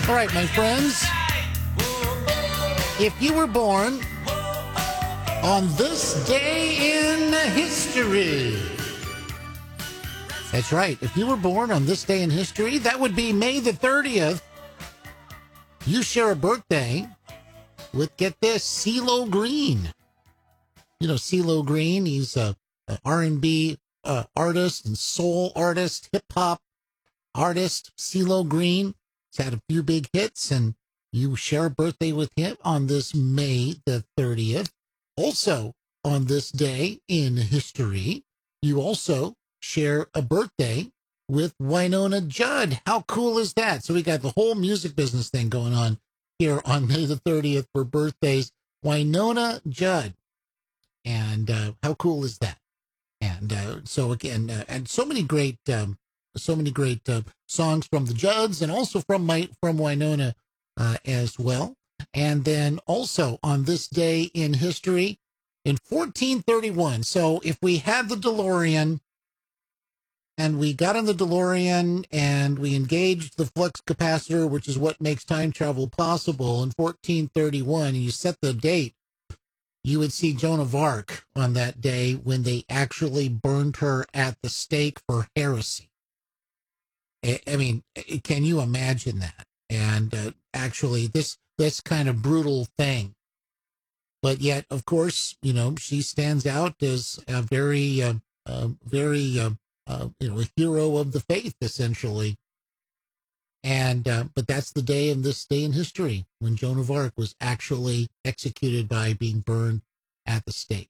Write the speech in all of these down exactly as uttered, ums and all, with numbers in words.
All right, my friends, if you were born on this day in history, that's right, if you were born on this day in history, that would be May the thirtieth. You share a birthday with, get this, CeeLo Green. You know, CeeLo Green, he's a, a R and B uh, artist and soul artist, hip-hop artist. CeeLo Green. He's had a few big hits, and you share a birthday with him on this May the thirtieth. Also, on this day in history, you also share a birthday with Wynonna Judd. How cool is that? So we got the whole music business thing going on here on May the thirtieth for birthdays. Wynonna Judd. And uh, how cool is that? And uh, so again, uh, and so many great, um, so many great uh, songs from the Judds, and also from my from Wynonna uh, as well. And then also on this day in history, in fourteen thirty-one. So if we had the DeLorean, and we got in the DeLorean, and we engaged the flux capacitor, which is what makes time travel possible, in fourteen thirty-one, and you set the date, you would see Joan of Arc on that day when they actually burned her at the stake for heresy. I mean, can you imagine that? And uh, actually, this this kind of brutal thing. But yet, of course, you know, she stands out as a very, uh, uh, very, uh, uh, you know, a hero of the faith, essentially. And uh, but that's the day in this day in history when Joan of Arc was actually executed by being burned at the stake.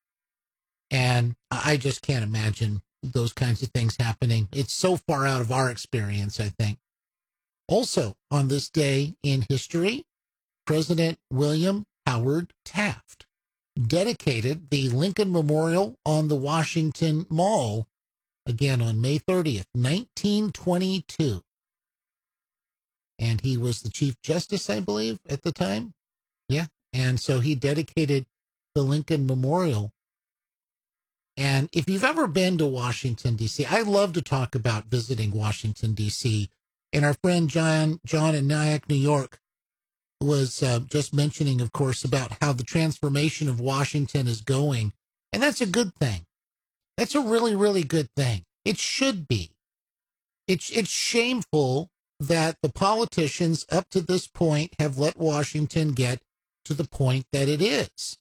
And I just can't imagine those kinds of things happening. It's so far out of our experience, I think. Also, on this day in history, President William Howard Taft dedicated the Lincoln Memorial on the Washington Mall, again on May thirtieth, nineteen twenty-two. And he was the Chief Justice, I believe, at the time. Yeah. And so he dedicated the Lincoln Memorial. And if you've ever been to Washington, D C, I love to talk about visiting Washington, D C. And our friend John, John in Nyack, New York, was uh, just mentioning, of course, about how the transformation of Washington is going. And that's a good thing. That's a really, really good thing. It should be. It's, it's shameful that the politicians up to this point have let Washington get to the point that it is.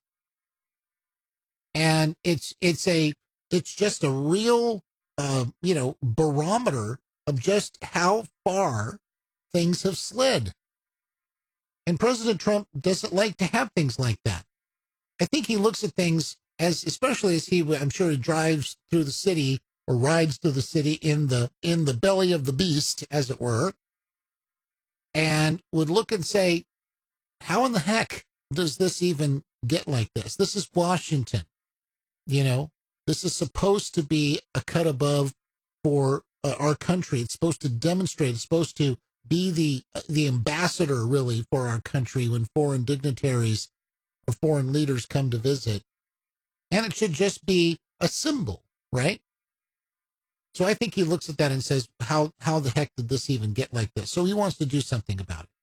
And it's it's a it's just a real uh, you know barometer of just how far things have slid. And President Trump doesn't like to have things like that. I think he looks at things as, especially as he, I'm sure he drives through the city or rides through the city in the in the belly of the beast, as it were, and would look and say, how in the heck does this even get like this? This is Washington. You know, this is supposed to be a cut above for uh, our country. It's supposed to demonstrate, it's supposed to be the uh, the ambassador, really, for our country when foreign dignitaries or foreign leaders come to visit. And it should just be a symbol, right? So I think he looks at that and says, how, how the heck did this even get like this? So he wants to do something about it.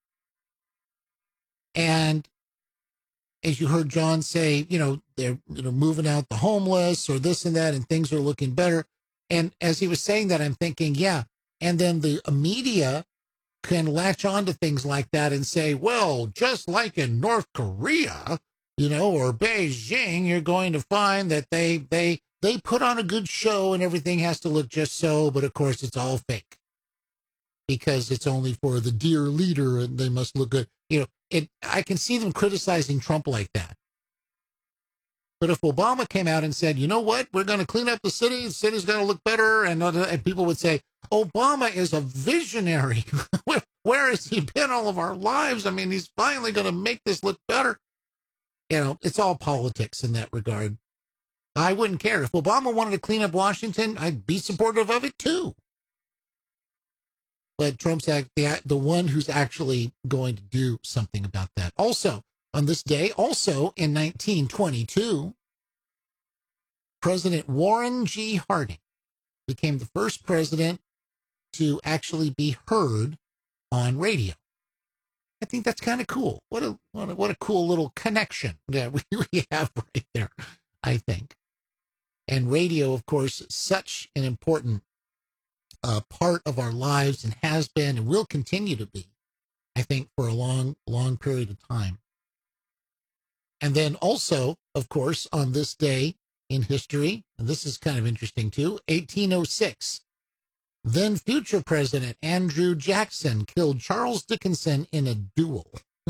And as you heard John say, you know, they're you know moving out the homeless or this and that, and things are looking better. And as he was saying that, I'm thinking, yeah. And then the media can latch on to things like that and say, well, just like in North Korea, you know, or Beijing, you're going to find that they they they put on a good show and everything has to look just so. But of course, it's all fake because it's only for the dear leader and they must look good. You know, it, I can see them criticizing Trump like that. But if Obama came out and said, you know what, we're going to clean up the city, the city's going to look better, and, and people would say, Obama is a visionary. where, where has he been all of our lives? I mean, he's finally going to make this look better. You know, it's all politics in that regard. I wouldn't care. If Obama wanted to clean up Washington, I'd be supportive of it too. But Trump's act, the, the one who's actually going to do something about that. Also, on this day, also in nineteen twenty-two, President Warren G. Harding became the first president to actually be heard on radio. I think that's kind of cool. What a, what a what a cool little connection that we, we have right there, I think. And radio, of course, is such an important uh, part of our lives and has been and will continue to be, I think, for a long, long period of time. And then also, of course, on this day in history, and this is kind of interesting too, eighteen oh six, then future President Andrew Jackson killed Charles Dickinson in a duel,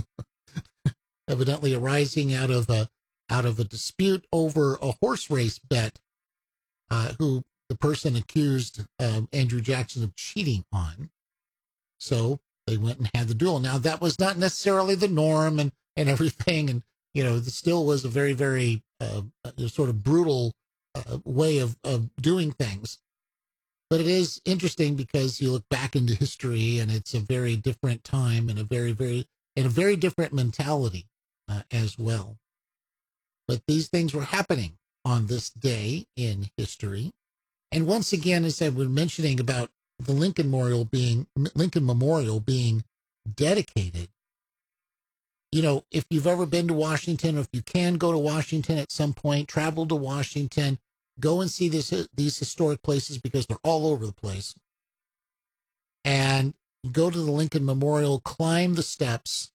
evidently arising out of a out of a dispute over a horse race bet, uh, who the person accused um, Andrew Jackson of cheating on. So they went and had the duel. Now, that was not necessarily the norm and, and everything. And, you know, it still was a very, very uh, sort of brutal uh, way of, of doing things. But it is interesting because you look back into history and it's a very different time and a very, very, and a very different mentality uh, as well. But these things were happening on this day in history. And once again, as I was mentioning about the Lincoln Memorial being Lincoln Memorial being dedicated, you know, if you've ever been to Washington, or if you can go to Washington at some point, travel to Washington, go and see this, these historic places because they're all over the place. And go to the Lincoln Memorial, climb the steps,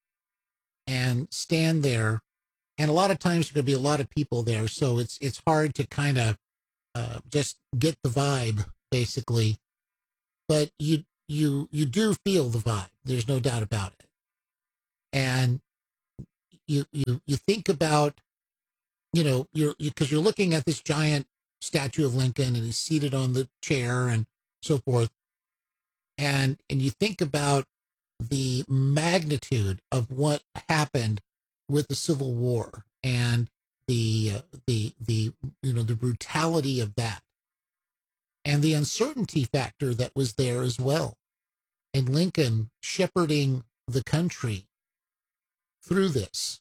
and stand there. And a lot of times there's going to be a lot of people there, so it's it's hard to kind of uh, just get the vibe, basically. But you you you do feel the vibe. There's no doubt about it. And you you you think about, you know, you're because you, you're looking at this giant statue of Lincoln, and he's seated on the chair and so forth, and and you think about the magnitude of what happened with the Civil War and the uh, the the you know the brutality of that, and the uncertainty factor that was there as well, and Lincoln shepherding the country through this.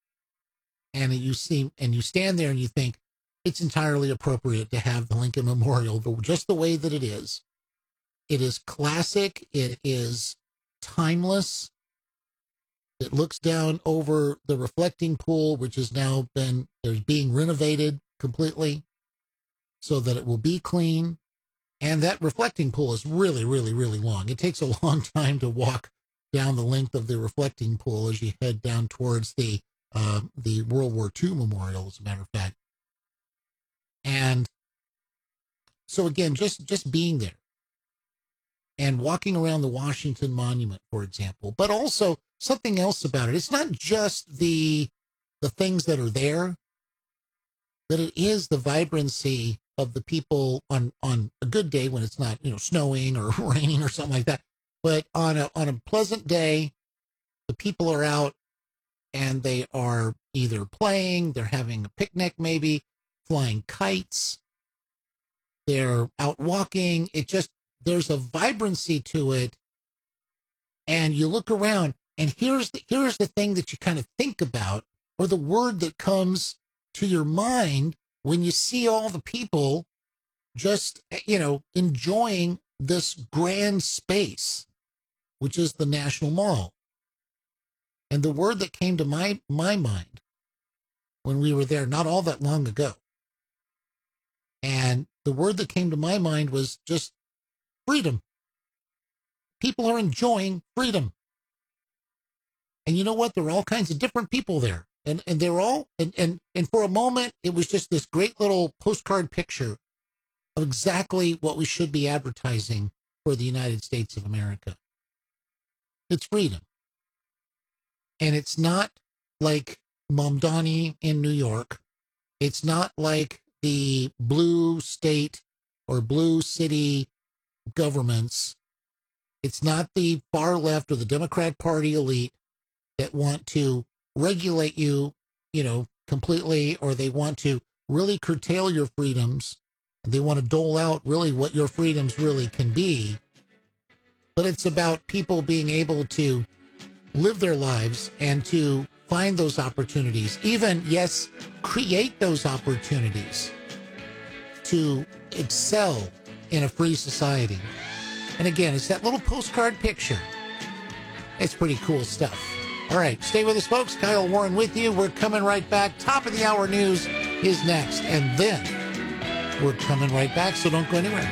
And you see, and you stand there and you think it's entirely appropriate to have the Lincoln Memorial just the way that it is. It is classic. It is timeless. It looks down over the reflecting pool, which has now been, there's being renovated completely so that it will be clean. And that reflecting pool is really, really, really long. It takes a long time to walk down the length of the reflecting pool as you head down towards the uh, the World War Two Memorial, as a matter of fact. And so again, just just being there and walking around the Washington Monument, for example, but also something else about it. It's not just the the things that are there, but it is the vibrancy of the people on on a good day when it's not, you know, snowing or raining or something like that. But on a on a pleasant day, the people are out and they are either playing, they're having a picnic, maybe flying kites, they're out walking. It just, there's a vibrancy to it. And you look around, and here's the here's the thing that you kind of think about, or the word that comes to your mind when you see all the people just, you know, enjoying this grand space, which is the National Mall. And the word that came to my, my mind when we were there not all that long ago, and the word that came to my mind was just freedom. People are enjoying freedom. And you know what? There are all kinds of different people there. And and they're all, and, and, and for a moment, it was just this great little postcard picture of exactly what we should be advertising for the United States of America. It's freedom. And it's not like Mamdani in New York. It's not like the blue state or blue city governments. It's not the far left or the Democrat Party elite that want to regulate you, you know, completely, or they want to really curtail your freedoms. And they want to dole out really what your freedoms really can be. But it's about people being able to live their lives and to find those opportunities, even, yes, create those opportunities to excel in a free society. And again, it's that little postcard picture It's pretty cool stuff. All right, stay with us, folks. Kyle Warren with you. We're coming right back. Top of the hour news is next, and then we're coming right back, so don't go anywhere.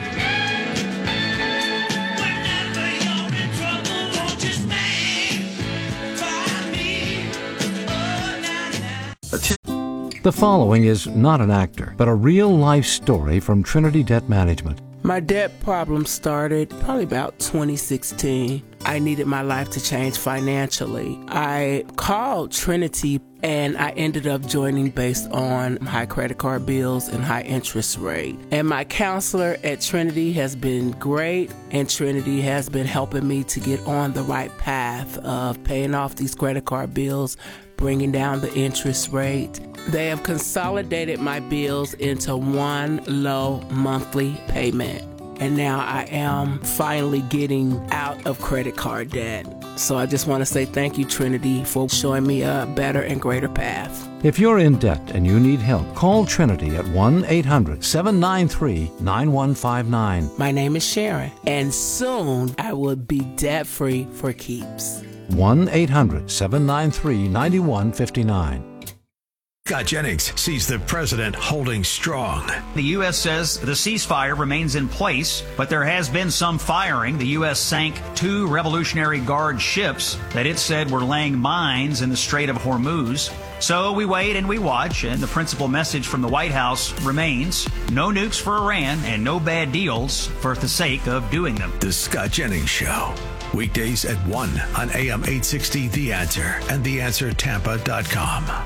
The following is not an actor, but a real-life story from Trinity Debt Management. My debt problem started probably about twenty sixteen. I needed my life to change financially. I called Trinity and I ended up joining based on high credit card bills and high interest rate. And my counselor at Trinity has been great, and Trinity has been helping me to get on the right path of paying off these credit card bills, bringing down the interest rate. They have consolidated my bills into one low monthly payment. And now I am finally getting out of credit card debt. So I just want to say thank you, Trinity, for showing me a better and greater path. If you're in debt and you need help, call Trinity at one eight hundred seven nine three nine one five nine. My name is Sharon, and soon I will be debt-free for keeps. one eight hundred seven nine three nine one five nine. Scott Jennings sees the president holding strong. The U S says the ceasefire remains in place, but there has been some firing. The U S sank two Revolutionary Guard ships that it said were laying mines in the Strait of Hormuz. So we wait and we watch, and the principal message from the White House remains: no nukes for Iran and no bad deals for the sake of doing them. The Scott Jennings Show. Weekdays at one on A M eight sixty The Answer and the answer tampa dot com.